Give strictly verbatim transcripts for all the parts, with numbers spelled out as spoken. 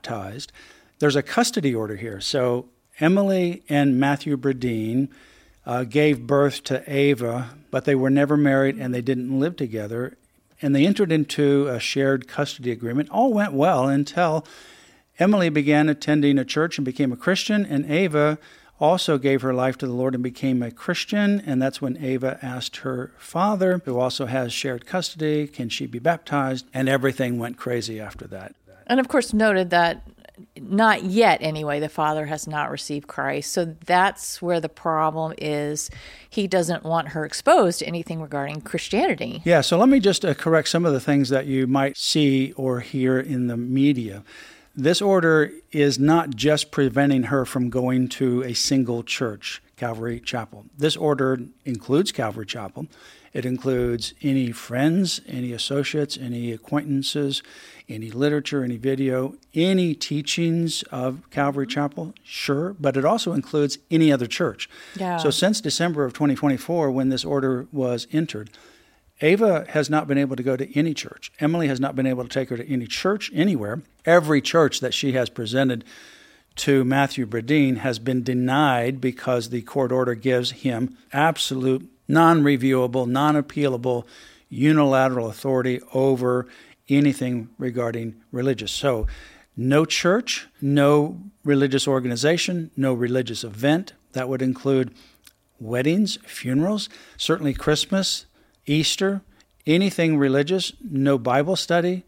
baptized. There's a custody order here. So Emily and Matthew Bradeen uh, gave birth to Ava, but they were never married and they didn't live together. And they entered into a shared custody agreement. All went well until Emily began attending a church and became a Christian, and Ava also gave her life to the Lord and became a Christian. And that's when Ava asked her father, who also has shared custody, can she be baptized? And everything went crazy after that. And of course noted that not yet anyway, the father has not received Christ. So that's where the problem is. He doesn't want her exposed to anything regarding Christianity. Yeah, so let me just uh, correct some of the things that you might see or hear in the media. This order is not just preventing her from going to a single church, Calvary Chapel. This order includes Calvary Chapel. It includes any friends, any associates, any acquaintances, any literature, any video, any teachings of Calvary Chapel, sure, but it also includes any other church. Yeah. So since December of twenty twenty-four, when this order was entered, Ava has not been able to go to any church. Emily has not been able to take her to any church anywhere. Every church that she has presented to Matthew Bradeen has been denied because the court order gives him absolute, non-reviewable, non-appealable, unilateral authority over anything regarding religious. So no church, no religious organization, no religious event. That would include weddings, funerals, certainly Christmas, Easter, anything religious, no Bible study,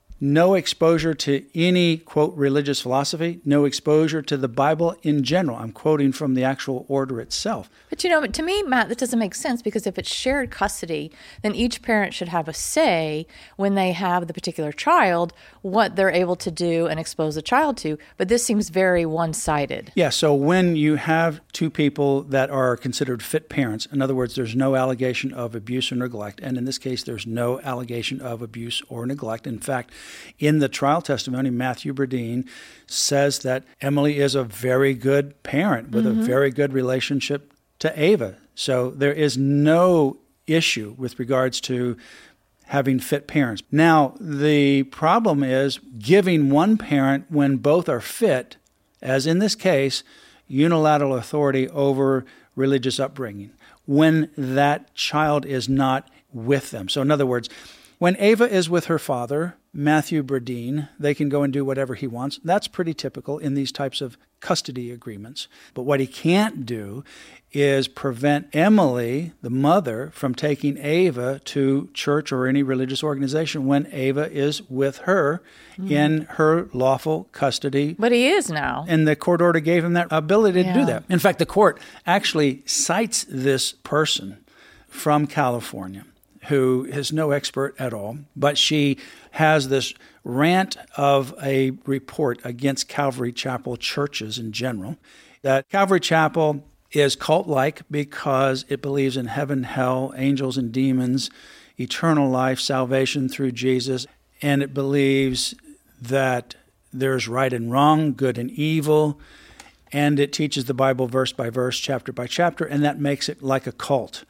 no exposure to any, quote, religious philosophy, no exposure to the Bible in general. I'm quoting from the actual order itself. But, you know, to me, Matt, that doesn't make sense because if it's shared custody, then each parent should have a say when they have the particular child, what they're able to do and expose the child to. But this seems very one-sided. Yeah, so when you have two people that are considered fit parents, in other words, there's no allegation of abuse or neglect, and in this case, there's no allegation of abuse or neglect. In fact, in the trial testimony, Matthew Bradeen says that Emily is a very good parent with mm-hmm. a very good relationship to Ava. So there is no issue with regards to having fit parents. Now, the problem is giving one parent, when both are fit, as in this case, unilateral authority over religious upbringing, when that child is not with them. So in other words, when Ava is with her father, Matthew Bradeen, they can go and do whatever he wants. That's pretty typical in these types of custody agreements. But what he can't do is prevent Emily, the mother, from taking Ava to church or any religious organization when Ava is with her mm. in her lawful custody. But he is now. And the court order gave him that ability yeah. to do that. In fact, the court actually cites this person from California, who is no expert at all, but she has this rant of a report against Calvary Chapel churches in general, that Calvary Chapel is cult-like because it believes in heaven, hell, angels and demons, eternal life, salvation through Jesus, and it believes that there's right and wrong, good and evil, and it teaches the Bible verse by verse, chapter by chapter, and that makes it like a cult.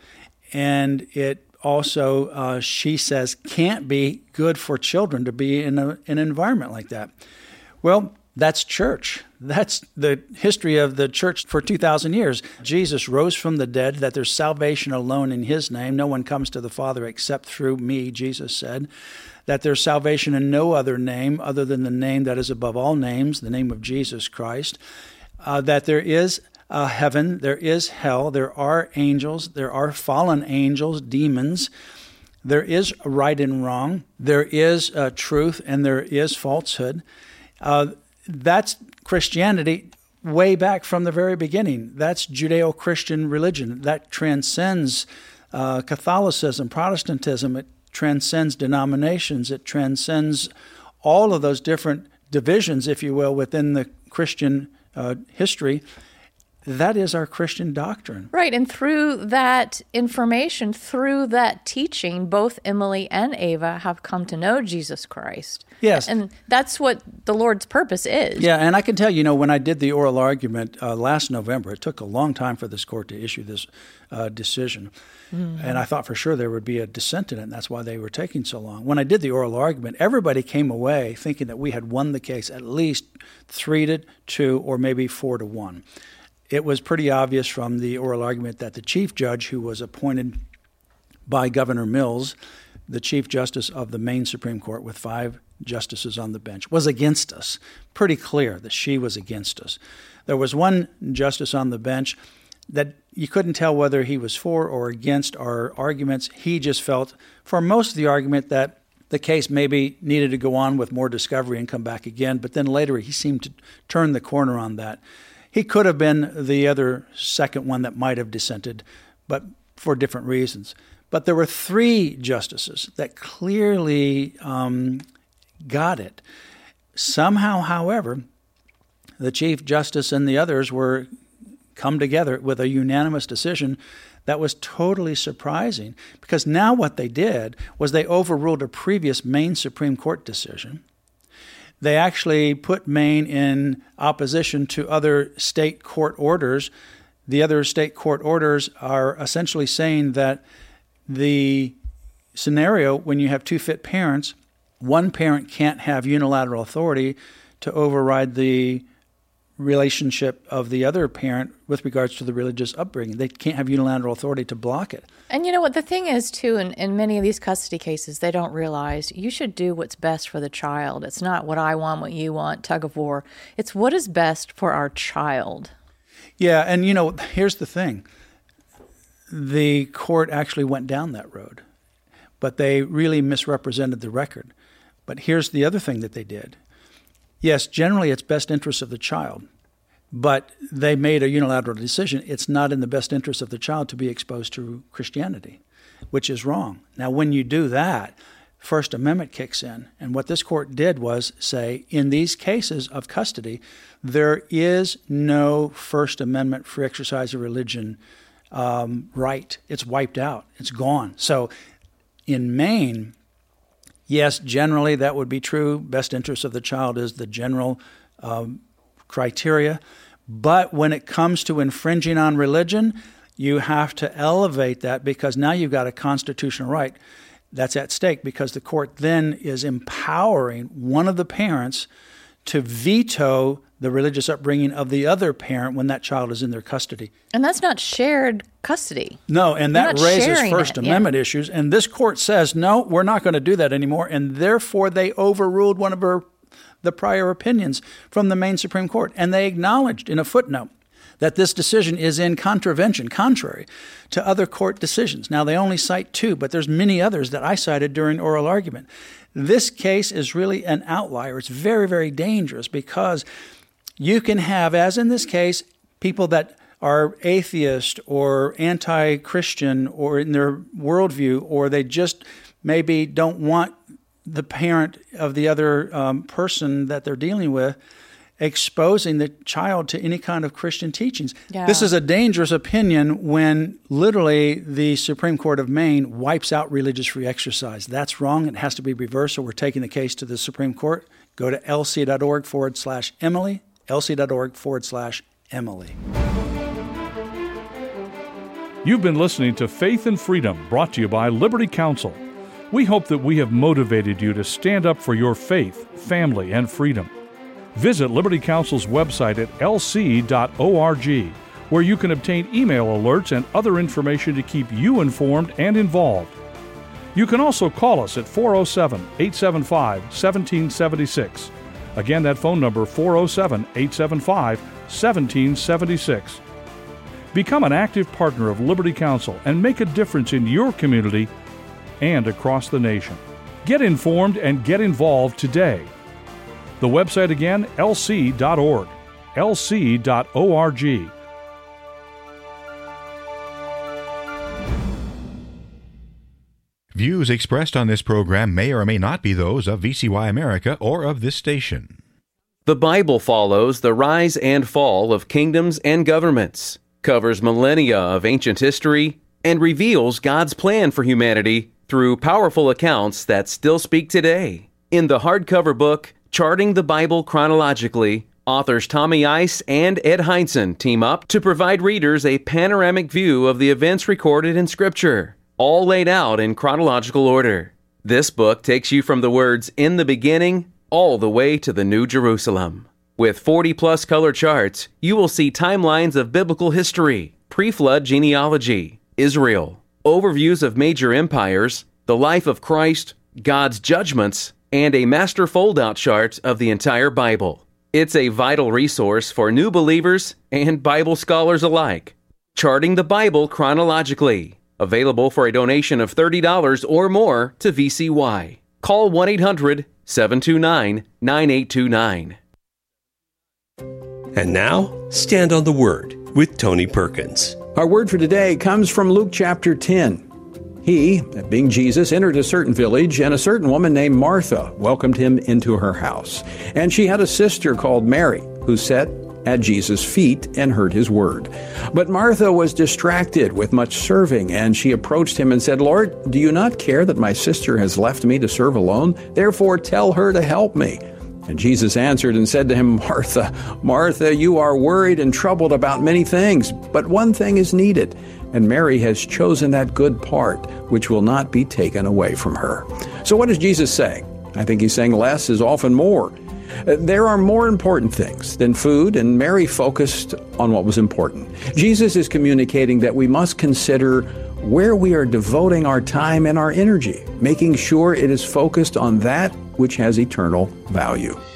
And it also, uh, she says, can't be good for children to be in, a, in an environment like that. Well, that's church. That's the history of the church for two thousand years. Jesus rose from the dead, that there's salvation alone in his name. No one comes to the Father except through me, Jesus said. That there's salvation in no other name other than the name that is above all names, the name of Jesus Christ. Uh, that there is Uh, heaven, there is hell, there are angels, there are fallen angels, demons, there is right and wrong, there is uh, truth, and there is falsehood. Uh, that's Christianity way back from the very beginning. That's Judeo-Christian religion. That transcends uh, Catholicism, Protestantism. It transcends denominations. It transcends all of those different divisions, if you will, within the Christian uh, history. That is our Christian doctrine. Right. And through that information, through that teaching, both Emily and Ava have come to know Jesus Christ. Yes. And that's what the Lord's purpose is. Yeah, and I can tell you, you know, when I did the oral argument uh, last November, it took a long time for this court to issue this uh, decision. Mm-hmm. And I thought for sure there would be a dissent in it, and that's why they were taking so long. When I did the oral argument, everybody came away thinking that we had won the case at least three to two or maybe four to one. It was pretty obvious from the oral argument that the chief judge, who was appointed by Governor Mills, the Chief Justice of the Maine Supreme Court with five justices on the bench, was against us. Pretty clear that she was against us. There was one justice on the bench that you couldn't tell whether he was for or against our arguments. He just felt, for most of the argument, that the case maybe needed to go on with more discovery and come back again, but then later he seemed to turn the corner on that. He could have been the other second one that might have dissented, but for different reasons. But there were three justices that clearly um, got it. Somehow, however, the Chief Justice and the others were come together with a unanimous decision that was totally surprising, because now what they did was they overruled a previous Maine Supreme Court decision. They actually put Maine in opposition to other state court orders. The other state court orders are essentially saying that the scenario when you have two fit parents, one parent can't have unilateral authority to override the relationship of the other parent with regards to the religious upbringing. They can't have unilateral authority to block it. And you know what the thing is, too, in, in many of these custody cases, they don't realize you should do what's best for the child. It's not what I want, what you want, tug of war. It's what is best for our child. Yeah, and you know, here's the thing. The court actually went down that road, but they really misrepresented the record. But here's the other thing that they did. Yes, generally it's best interest of the child, but they made a unilateral decision. It's not in the best interest of the child to be exposed to Christianity, which is wrong. Now, when you do that, First Amendment kicks in. And what this court did was say, in these cases of custody, there is no First Amendment free exercise of religion um, right. It's wiped out. It's gone. So in Maine, yes, generally that would be true. Best interest of the child is the general um, criteria. But when it comes to infringing on religion, you have to elevate that, because now you've got a constitutional right that's at stake, because the court then is empowering one of the parents to veto the religious upbringing of the other parent when that child is in their custody. And that's not shared custody. No, and that raises First it, Amendment yeah. issues. And this court says, no, we're not going to do that anymore. And therefore, they overruled one of her, the prior opinions from the Maine Supreme Court. And they acknowledged in a footnote that this decision is in contravention, contrary to other court decisions. Now, they only cite two, but there's many others that I cited during oral argument. This case is really an outlier. It's very, very dangerous, because you can have, as in this case, people that are atheist or anti-Christian or in their worldview, or they just maybe don't want the parent of the other um, person that they're dealing with exposing the child to any kind of Christian teachings. Yeah. This is a dangerous opinion when literally the Supreme Court of Maine wipes out religious free exercise. That's wrong. It has to be reversed. So we're taking the case to the Supreme Court. Go to lc.org forward slash Emily, lc.org forward slash Emily. You've been listening to Faith and Freedom, brought to you by Liberty Counsel. We hope that we have motivated you to stand up for your faith, family, and freedom. Visit Liberty Counsel's website at l c dot org, where you can obtain email alerts and other information to keep you informed and involved. You can also call us at four oh seven, eight seven five, one seven seven six. Again, that phone number, four oh seven, eight seven five, one seven seven six. Become an active partner of Liberty Counsel and make a difference in your community and across the nation. Get informed and get involved today. The website again, l c dot org, l c dot org. Views expressed on this program may or may not be those of V C Y America or of this station. The Bible follows the rise and fall of kingdoms and governments, covers millennia of ancient history, and reveals God's plan for humanity through powerful accounts that still speak today. In the hardcover book, Charting the Bible Chronologically, authors Tommy Ice and Ed Heinzen team up to provide readers a panoramic view of the events recorded in Scripture, all laid out in chronological order. This book takes you from the words "in the beginning" all the way to the New Jerusalem. With forty-plus color charts, you will see timelines of biblical history, pre-flood genealogy, Israel, overviews of major empires, the life of Christ, God's judgments, and a master fold-out chart of the entire Bible. It's a vital resource for new believers and Bible scholars alike. Charting the Bible Chronologically. Available for a donation of thirty dollars or more to V C Y. Call one eight hundred, seven two nine, nine eight two nine. And now, Stand on the Word with Tony Perkins. Our word for today comes from Luke chapter ten. He, that being Jesus, entered a certain village, and a certain woman named Martha welcomed him into her house. And she had a sister called Mary, who sat at Jesus' feet and heard his word. But Martha was distracted with much serving, and she approached him and said, "Lord, do you not care that my sister has left me to serve alone? Therefore tell her to help me." And Jesus answered and said to him, "Martha, Martha, you are worried and troubled about many things, but one thing is needed, and Mary has chosen that good part, which will not be taken away from her." So what is Jesus saying? I think he's saying less is often more. There are more important things than food, and Mary focused on what was important. Jesus is communicating that we must consider where we are devoting our time and our energy, making sure it is focused on that which has eternal value.